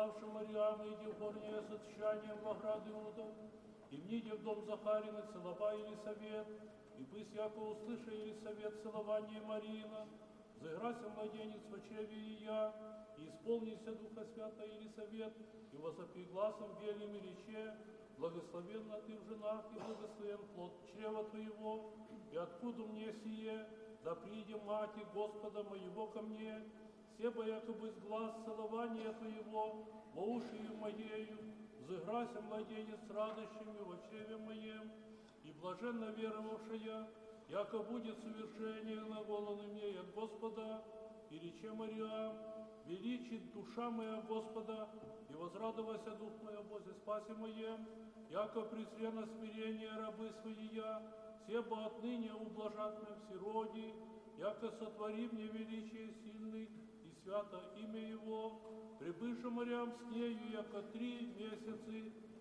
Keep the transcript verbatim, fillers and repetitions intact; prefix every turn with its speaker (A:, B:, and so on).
A: вставши Мариам, иди в горнее с отчаянием во град Иуда, и вниде в дом Захарины целова Елисавет, и пусть яко услыша Елисавет целование Марина, заиграся младенец в чреве ее, и исполнися Духа Свята Елисавет, и возопи гласом велим и рече, благословенна ты в женах, и благословен плод чрева твоего, и откуда мне сие, да приидем мати Господа моего ко мне, себо якобы с глаз целования твоего, во уши моею, взыграся младенец с радостями во чреве моем, и блаженно веровавшая, яко будет совершение глагола мне от Господа, и рече Мариам, величит душа моя Господа, и возрадовался дух мой о Бозе спасе моем, яко презре на смирение рабы свои я, себо отныне ублажат меня в сироде, яко сотвори мне величие сильный, и свято имя Его, прибывши Мариам с нею, яко три месяцы,